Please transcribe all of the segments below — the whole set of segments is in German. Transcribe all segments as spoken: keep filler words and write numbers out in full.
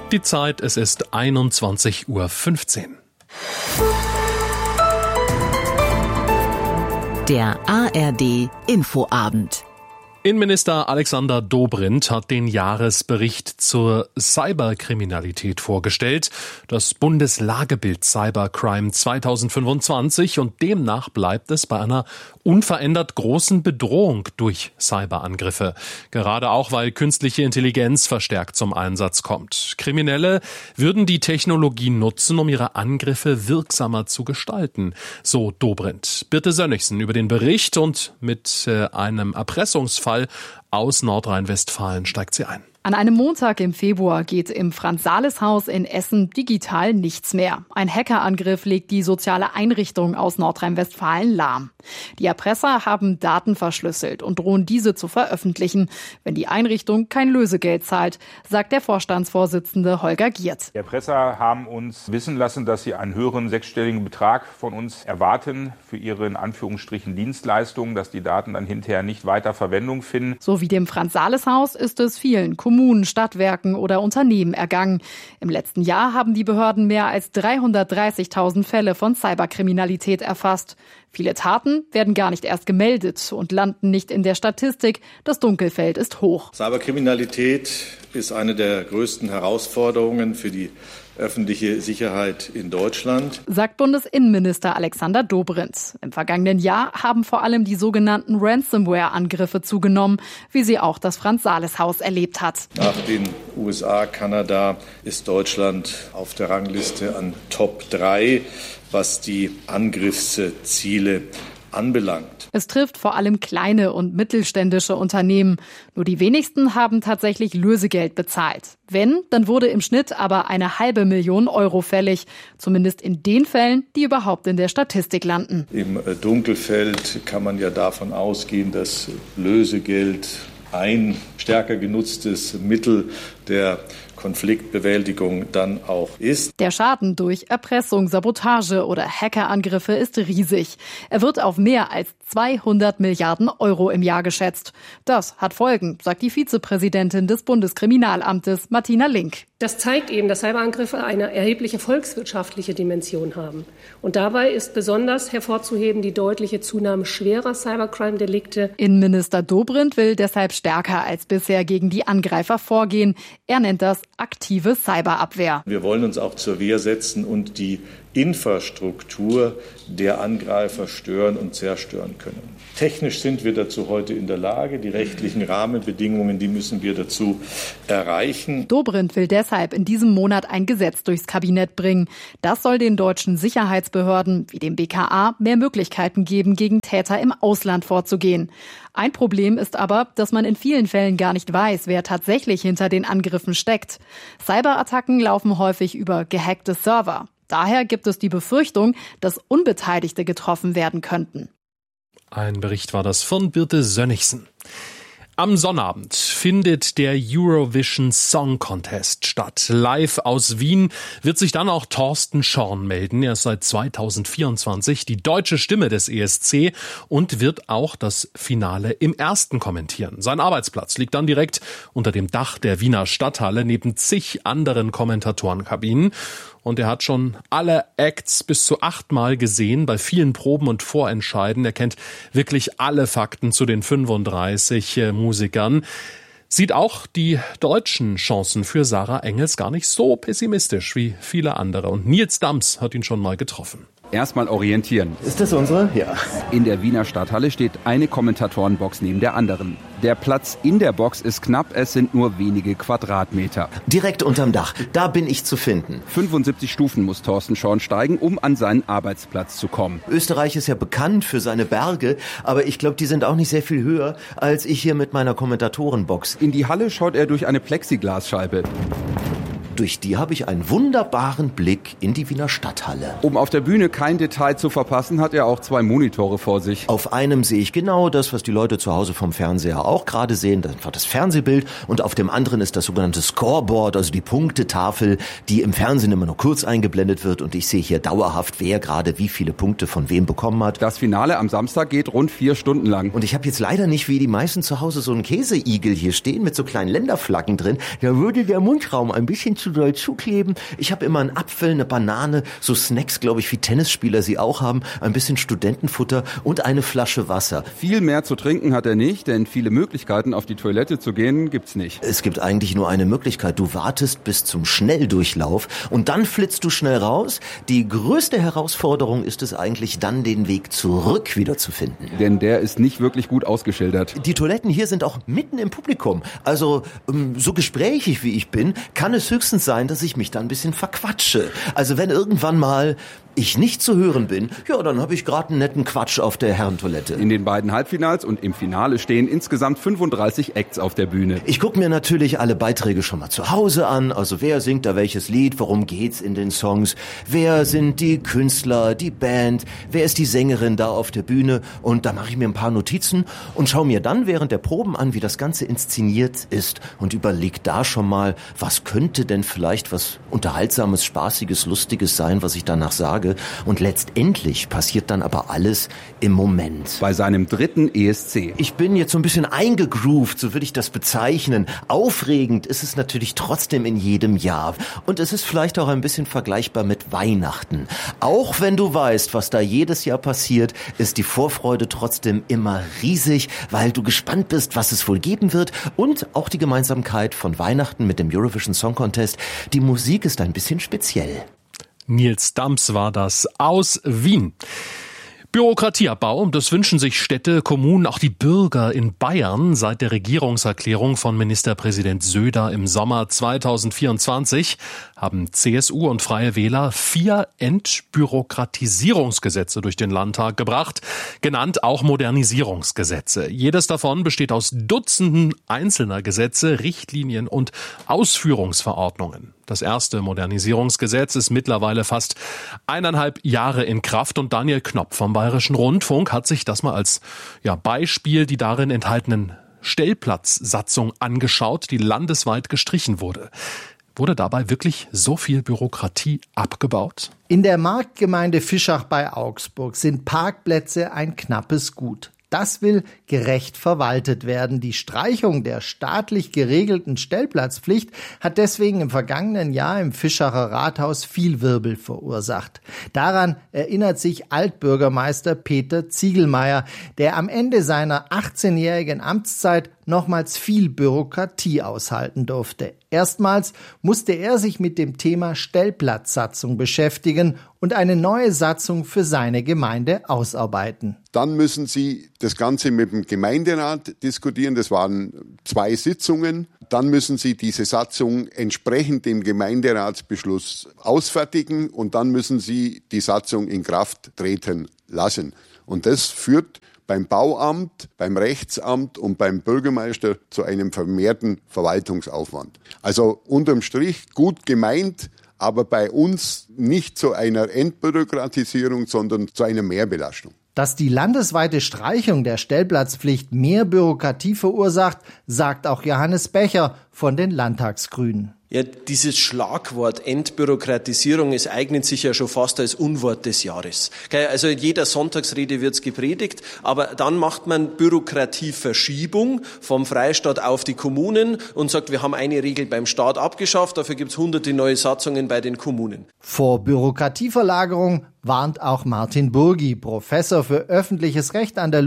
Die Zeit, es ist einundzwanzig Uhr fünfzehn. Der A R D Infoabend. Innenminister Alexander Dobrindt hat den Jahresbericht zur Cyberkriminalität vorgestellt, das Bundeslagebild Cybercrime zweitausendfünfundzwanzig, und demnach bleibt es bei einer unverändert großen Bedrohung durch Cyberangriffe. Gerade auch, weil künstliche Intelligenz verstärkt zum Einsatz kommt. Kriminelle würden die Technologie nutzen, um ihre Angriffe wirksamer zu gestalten, so Dobrindt. Birte Sönnigsen über den Bericht, und mit äh, einem Erpressungsfall aus Nordrhein-Westfalen steigt sie ein. An einem Montag im Februar geht im Franz-Sales-Haus in Essen digital nichts mehr. Ein Hackerangriff legt die soziale Einrichtung aus Nordrhein-Westfalen lahm. Die Erpresser haben Daten verschlüsselt und drohen diese zu veröffentlichen, wenn die Einrichtung kein Lösegeld zahlt, sagt der Vorstandsvorsitzende Holger Giert. Die Erpresser haben uns wissen lassen, dass sie einen höheren sechsstelligen Betrag von uns erwarten für ihre in Anführungsstrichen Dienstleistungen, dass die Daten dann hinterher nicht weiter Verwendung finden. So wie dem Franz-Sales-Haus ist es vielen Kommunen, Stadtwerken oder Unternehmen ergangen. Im letzten Jahr haben die Behörden mehr als dreihundertdreißigtausend Fälle von Cyberkriminalität erfasst. Viele Taten werden gar nicht erst gemeldet und landen nicht in der Statistik. Das Dunkelfeld ist hoch. Cyberkriminalität ist eine der größten Herausforderungen für die öffentliche Sicherheit in Deutschland, sagt Bundesinnenminister Alexander Dobrindt. Im vergangenen Jahr haben vor allem die sogenannten Ransomware-Angriffe zugenommen, wie sie auch das Franz-Sales-Haus erlebt hat. Nach den U S A, Kanada ist Deutschland auf der Rangliste an Top drei, was die Angriffsziele anbelangt. Es trifft vor allem kleine und mittelständische Unternehmen. Nur die wenigsten haben tatsächlich Lösegeld bezahlt. Wenn, dann wurde im Schnitt aber eine halbe Million Euro fällig. Zumindest in den Fällen, die überhaupt in der Statistik landen. Im Dunkelfeld kann man ja davon ausgehen, dass Lösegeld ein stärker genutztes Mittel der Konfliktbewältigung dann auch ist. Der Schaden durch Erpressung, Sabotage oder Hackerangriffe ist riesig. Er wird auf mehr als zweihundert Milliarden Euro im Jahr geschätzt. Das hat Folgen, sagt die Vizepräsidentin des Bundeskriminalamtes Martina Link. Das zeigt eben, dass Cyberangriffe eine erhebliche volkswirtschaftliche Dimension haben. Und dabei ist besonders hervorzuheben die deutliche Zunahme schwerer Cybercrime-Delikte. Innenminister Dobrindt will deshalb stärker als bisher gegen die Angreifer vorgehen. Er nennt das aktive Cyberabwehr. Wir wollen uns auch zur Wehr setzen und die Infrastruktur der Angreifer stören und zerstören können. Technisch sind wir dazu heute in der Lage. Die rechtlichen Rahmenbedingungen, die müssen wir dazu erreichen. Dobrindt will deshalb in diesem Monat ein Gesetz durchs Kabinett bringen. Das soll den deutschen Sicherheitsbehörden wie dem B K A mehr Möglichkeiten geben, gegen Täter im Ausland vorzugehen. Ein Problem ist aber, dass man in vielen Fällen gar nicht weiß, wer tatsächlich hinter den Angriffen steckt. Cyberattacken laufen häufig über gehackte Server. Daher gibt es die Befürchtung, dass Unbeteiligte getroffen werden könnten. Ein Bericht war das von Birte Sönnigsen. Am Sonnabend findet der Eurovision Song Contest statt. Live aus Wien wird sich dann auch Thorsten Schorn melden. Er ist seit zweitausendvierundzwanzig die deutsche Stimme des E S C und wird auch das Finale im Ersten kommentieren. Sein Arbeitsplatz liegt dann direkt unter dem Dach der Wiener Stadthalle neben zig anderen Kommentatorenkabinen. Und er hat schon alle Acts bis zu achtmal gesehen, bei vielen Proben und Vorentscheiden. Er kennt wirklich alle Fakten zu den fünfunddreißig äh, Musikern. Sieht auch die deutschen Chancen für Sarah Engels gar nicht so pessimistisch wie viele andere. Und Nils Dams hat ihn schon mal getroffen. Erstmal orientieren. Ist das unsere? Ja. In der Wiener Stadthalle steht eine Kommentatorenbox neben der anderen. Der Platz in der Box ist knapp, es sind nur wenige Quadratmeter. Direkt unterm Dach, da bin ich zu finden. fünfundsiebzig Stufen muss Thorsten Schorn steigen, um an seinen Arbeitsplatz zu kommen. Österreich ist ja bekannt für seine Berge, aber ich glaube, die sind auch nicht sehr viel höher als ich hier mit meiner Kommentatorenbox. In die Halle schaut er durch eine Plexiglasscheibe. Durch die habe ich einen wunderbaren Blick in die Wiener Stadthalle. Um auf der Bühne kein Detail zu verpassen, hat er auch zwei Monitore vor sich. Auf einem sehe ich genau das, was die Leute zu Hause vom Fernseher auch gerade sehen. Das war das Fernsehbild. Und auf dem anderen ist das sogenannte Scoreboard, also die Punktetafel, die im Fernsehen immer nur kurz eingeblendet wird. Und ich sehe hier dauerhaft, wer gerade wie viele Punkte von wem bekommen hat. Das Finale am Samstag geht rund vier Stunden lang. Und ich habe jetzt leider nicht wie die meisten zu Hause so einen Käseigel hier stehen mit so kleinen Länderflaggen drin. Da würde der Mundraum ein bisschen zu zu doll zukleben. Ich habe immer einen Apfel, eine Banane, so Snacks, glaube ich, wie Tennisspieler sie auch haben, ein bisschen Studentenfutter und eine Flasche Wasser. Viel mehr zu trinken hat er nicht, denn viele Möglichkeiten, auf die Toilette zu gehen, gibt's nicht. Es gibt eigentlich nur eine Möglichkeit. Du wartest bis zum Schnelldurchlauf und dann flitzt du schnell raus. Die größte Herausforderung ist es eigentlich, dann den Weg zurück wieder zu finden. Denn der ist nicht wirklich gut ausgeschildert. Die Toiletten hier sind auch mitten im Publikum. Also so gesprächig wie ich bin, kann es höchstens sein, dass ich mich da ein bisschen verquatsche. Also wenn irgendwann mal ich nicht zu hören bin, ja, dann habe ich gerade einen netten Quatsch auf der Herrentoilette. In den beiden Halbfinals und im Finale stehen insgesamt fünfunddreißig Acts auf der Bühne. Ich gucke mir natürlich alle Beiträge schon mal zu Hause an. Also wer singt da welches Lied, worum geht's in den Songs, wer sind die Künstler, die Band, wer ist die Sängerin da auf der Bühne. Und da mache ich mir ein paar Notizen und schaue mir dann während der Proben an, wie das Ganze inszeniert ist und überlege da schon mal, was könnte denn vielleicht was Unterhaltsames, Spaßiges, Lustiges sein, was ich danach sage. Und letztendlich passiert dann aber alles im Moment. Bei seinem dritten E S C. Ich bin jetzt so ein bisschen eingegroovt, so würde ich das bezeichnen. Aufregend ist es natürlich trotzdem in jedem Jahr. Und es ist vielleicht auch ein bisschen vergleichbar mit Weihnachten. Auch wenn du weißt, was da jedes Jahr passiert, ist die Vorfreude trotzdem immer riesig, weil du gespannt bist, was es wohl geben wird. Und auch die Gemeinsamkeit von Weihnachten mit dem Eurovision Song Contest. Die Musik ist ein bisschen speziell. Nils Dams war das aus Wien. Bürokratieabbau, das wünschen sich Städte, Kommunen, auch die Bürger in Bayern seit der Regierungserklärung von Ministerpräsident Söder im Sommer zweitausendvierundzwanzig haben C S U und Freie Wähler vier Entbürokratisierungsgesetze durch den Landtag gebracht, genannt auch Modernisierungsgesetze. Jedes davon besteht aus Dutzenden einzelner Gesetze, Richtlinien und Ausführungsverordnungen. Das erste Modernisierungsgesetz ist mittlerweile fast eineinhalb Jahre in Kraft und Daniel Knopf vom Bayerischen Rundfunk hat sich das mal als ja, Beispiel die darin enthaltenen Stellplatzsatzung angeschaut, die landesweit gestrichen wurde. Wurde dabei wirklich so viel Bürokratie abgebaut? In der Marktgemeinde Fischach bei Augsburg sind Parkplätze ein knappes Gut. Das will gerecht verwaltet werden. Die Streichung der staatlich geregelten Stellplatzpflicht hat deswegen im vergangenen Jahr im Fischacher Rathaus viel Wirbel verursacht. Daran erinnert sich Altbürgermeister Peter Ziegelmeier, der am Ende seiner achtzehnjährigen Amtszeit nochmals viel Bürokratie aushalten durfte. Erstmals musste er sich mit dem Thema Stellplatzsatzung beschäftigen und eine neue Satzung für seine Gemeinde ausarbeiten. Dann müssen Sie das Ganze mit dem Gemeinderat diskutieren. Das waren zwei Sitzungen. Dann müssen Sie diese Satzung entsprechend dem Gemeinderatsbeschluss ausfertigen und dann müssen Sie die Satzung in Kraft treten lassen. Und das führt beim Bauamt, beim Rechtsamt und beim Bürgermeister zu einem vermehrten Verwaltungsaufwand. Also unterm Strich gut gemeint, aber bei uns nicht zu einer Entbürokratisierung, sondern zu einer Mehrbelastung. Dass die landesweite Streichung der Stellplatzpflicht mehr Bürokratie verursacht, sagt auch Johannes Becher von den Landtagsgrünen. Ja, dieses Schlagwort Entbürokratisierung, es eignet sich ja schon fast als Unwort des Jahres. Also in jeder Sonntagsrede wird's gepredigt, aber dann macht man Bürokratieverschiebung vom Freistaat auf die Kommunen und sagt, wir haben eine Regel beim Staat abgeschafft, dafür gibt's hunderte neue Satzungen bei den Kommunen. Vor Bürokratieverlagerung warnt auch Martin Burgi, Professor für öffentliches Recht an der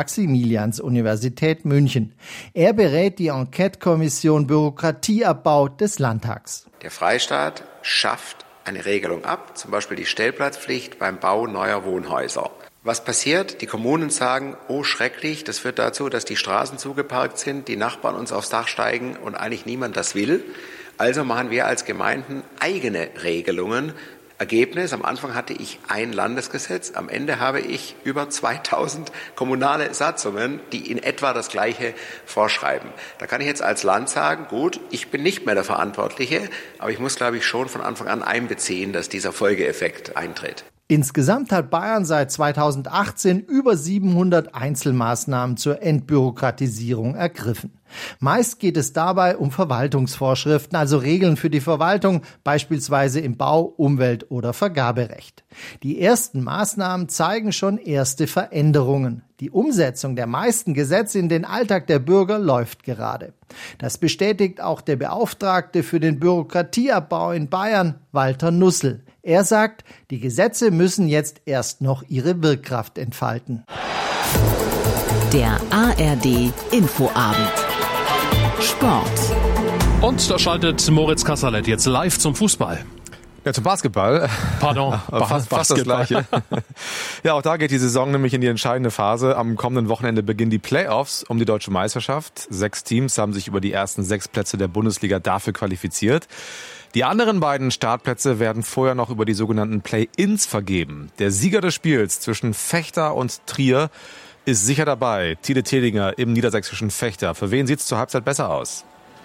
Ludwig-Maximilians-Universität München. Er berät die Enquete-Kommission Bürokratieabbau des Landtags. Der Freistaat schafft eine Regelung ab, zum Beispiel die Stellplatzpflicht beim Bau neuer Wohnhäuser. Was passiert? Die Kommunen sagen, oh schrecklich, das führt dazu, dass die Straßen zugeparkt sind, die Nachbarn uns aufs Dach steigen und eigentlich niemand das will. Also machen wir als Gemeinden eigene Regelungen. Ergebnis, am Anfang hatte ich ein Landesgesetz, am Ende habe ich über zweitausend kommunale Satzungen, die in etwa das Gleiche vorschreiben. Da kann ich jetzt als Land sagen, gut, ich bin nicht mehr der Verantwortliche, aber ich muss, glaube ich, schon von Anfang an einbeziehen, dass dieser Folgeeffekt eintritt. Insgesamt hat Bayern seit zweitausendachtzehn über siebenhundert Einzelmaßnahmen zur Entbürokratisierung ergriffen. Meist geht es dabei um Verwaltungsvorschriften, also Regeln für die Verwaltung, beispielsweise im Bau-, Umwelt- oder Vergaberecht. Die ersten Maßnahmen zeigen schon erste Veränderungen. Die Umsetzung der meisten Gesetze in den Alltag der Bürger läuft gerade. Das bestätigt auch der Beauftragte für den Bürokratieabbau in Bayern, Walter Nussel. Er sagt, die Gesetze müssen jetzt erst noch ihre Wirkkraft entfalten. Der A R D Infoabend. Sport. Und da schaltet Moritz Kasserlet jetzt live zum Fußball. Ja, zum Basketball. Pardon, fast, fast das Gleiche. Ja, auch da geht die Saison nämlich in die entscheidende Phase. Am kommenden Wochenende beginnen die Playoffs um die deutsche Meisterschaft. Sechs Teams haben sich über die ersten sechs Plätze der Bundesliga dafür qualifiziert. Die anderen beiden Startplätze werden vorher noch über die sogenannten Play-ins vergeben. Der Sieger des Spiels zwischen Vechta und Trier ist sicher dabei. Tide Tedinger im niedersächsischen Vechta. Für wen sieht's zur Halbzeit besser aus?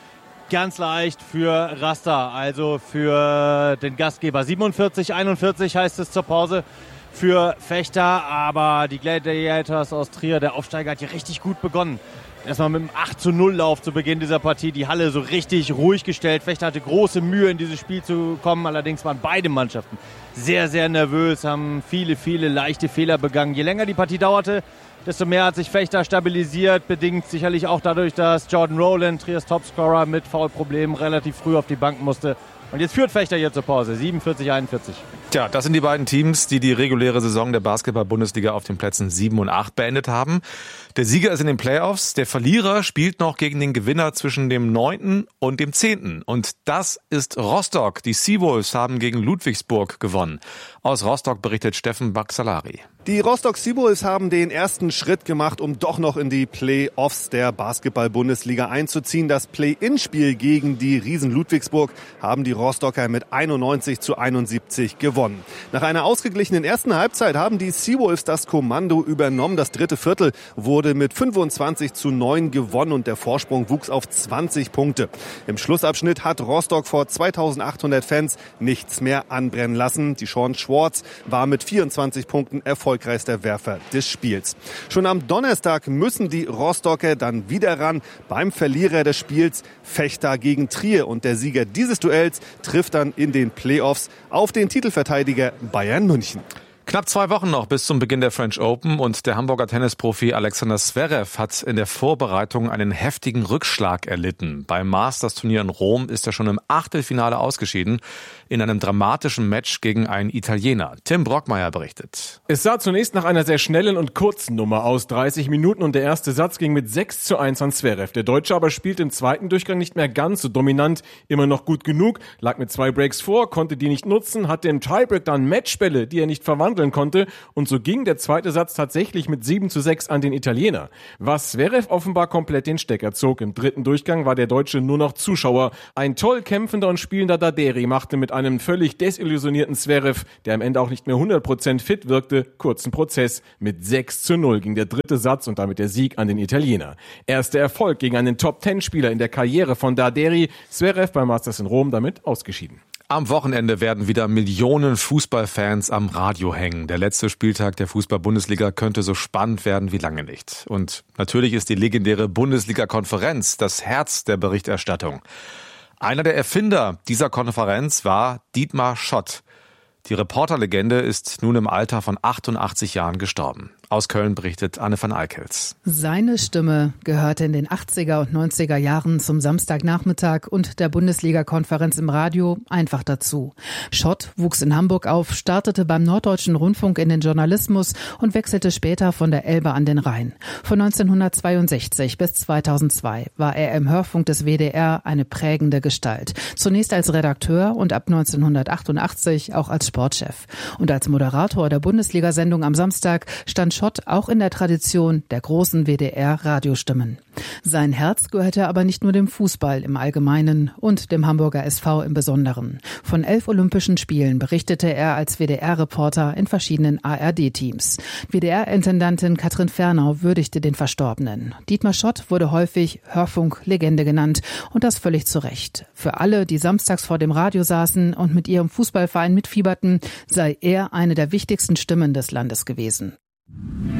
Ganz leicht für Rasta, also für den Gastgeber. siebenundvierzig einundvierzig heißt es zur Pause für Vechta, aber die Gladiators aus Trier, der Aufsteiger, hat hier richtig gut begonnen. Erstmal mit einem acht zu null Lauf zu Beginn dieser Partie, die Halle so richtig ruhig gestellt. Vechta hatte große Mühe, in dieses Spiel zu kommen, allerdings waren beide Mannschaften sehr, sehr nervös, haben viele, viele leichte Fehler begangen. Je länger die Partie dauerte, desto mehr hat sich Vechta stabilisiert, bedingt sicherlich auch dadurch, dass Jordan Rowland, Triers Topscorer, mit Foulproblemen relativ früh auf die Bank musste. Und jetzt führt Vechta hier zur Pause, siebenundvierzig einundvierzig. Tja, das sind die beiden Teams, die die reguläre Saison der Basketball-Bundesliga auf den Plätzen sieben und acht beendet haben. Der Sieger ist in den Playoffs, der Verlierer spielt noch gegen den Gewinner zwischen dem neunten und dem zehnten Und das ist Rostock. Die Seawolves haben gegen Ludwigsburg gewonnen. Aus Rostock berichtet Steffen Baxalari. Die Rostock Seawolves haben den ersten Schritt gemacht, um doch noch in die Play-Offs der Basketball-Bundesliga einzuziehen. Das Play-In-Spiel gegen die Riesen Ludwigsburg haben die Rostocker mit einundneunzig zu einundsiebzig gewonnen. Nach einer ausgeglichenen ersten Halbzeit haben die Seawolves das Kommando übernommen. Das dritte Viertel wurde mit fünfundzwanzig zu neun gewonnen und der Vorsprung wuchs auf zwanzig Punkte. Im Schlussabschnitt hat Rostock vor zweitausendachthundert Fans nichts mehr anbrennen lassen. Die Sean Schwartz war mit vierundzwanzig Punkten erfolgreichster Werfer des Spiels. Schon am Donnerstag müssen die Rostocker dann wieder ran beim Verlierer des Spiels Vechta gegen Trier. Und der Sieger dieses Duells trifft dann in den Playoffs auf den Titelverteidiger Bayern München. Knapp zwei Wochen noch bis zum Beginn der French Open und der Hamburger Tennisprofi Alexander Zverev hat in der Vorbereitung einen heftigen Rückschlag erlitten. Beim Masters-Turnier in Rom ist er schon im Achtelfinale ausgeschieden in einem dramatischen Match gegen einen Italiener. Tim Brockmeier berichtet. Es sah zunächst nach einer sehr schnellen und kurzen Nummer aus, dreißig Minuten, und der erste Satz ging mit sechs zu eins an Zverev. Der Deutsche aber spielt im zweiten Durchgang nicht mehr ganz so dominant, immer noch gut genug, lag mit zwei Breaks vor, konnte die nicht nutzen, hatte im Tiebreak dann Matchbälle, die er nicht verwandeln konnte, und so ging der zweite Satz tatsächlich mit sieben zu sechs an den Italiener. Was Zverev offenbar komplett den Stecker zog. Im dritten Durchgang war der Deutsche nur noch Zuschauer. Ein toll kämpfender und spielender Daderi machte mit einem völlig desillusionierten Zverev, der am Ende auch nicht mehr hundert Prozent fit wirkte, kurzen Prozess. Mit sechs zu null ging der dritte Satz und damit der Sieg an den Italiener. Erster Erfolg gegen einen Top-Ten-Spieler in der Karriere von Daderi. Zverev beim Masters in Rom damit ausgeschieden. Am Wochenende werden wieder Millionen Fußballfans am Radio hängen. Der letzte Spieltag der Fußball-Bundesliga könnte so spannend werden wie lange nicht. Und natürlich ist die legendäre Bundesliga-Konferenz das Herz der Berichterstattung. Einer der Erfinder dieser Konferenz war Dietmar Schott. Die Reporterlegende ist nun im Alter von achtundachtzig Jahren gestorben. Aus Köln berichtet Anne van Eickels. Seine Stimme gehörte in den achtziger und neunziger Jahren zum Samstagnachmittag und der Bundesliga-Konferenz im Radio einfach dazu. Schott wuchs in Hamburg auf, startete beim Norddeutschen Rundfunk in den Journalismus und wechselte später von der Elbe an den Rhein. Von neunzehnhundertzweiundsechzig bis zweitausendzwei war er im Hörfunk des W D R eine prägende Gestalt. Zunächst als Redakteur und ab neunzehnhundertachtundachtzig auch als Sportchef. Und als Moderator der Bundesliga-Sendung am Samstag stand Schott auch in der Tradition der großen W D R-Radiostimmen. Sein Herz gehörte aber nicht nur dem Fußball im Allgemeinen und dem Hamburger S V im Besonderen. Von elf Olympischen Spielen berichtete er als W D R-Reporter in verschiedenen A R D-Teams. W D R-Intendantin Katrin Fernau würdigte den Verstorbenen. Dietmar Schott wurde häufig Hörfunk-Legende genannt und das völlig zu Recht. Für alle, die samstags vor dem Radio saßen und mit ihrem Fußballverein mitfieberten, sei er eine der wichtigsten Stimmen des Landes gewesen.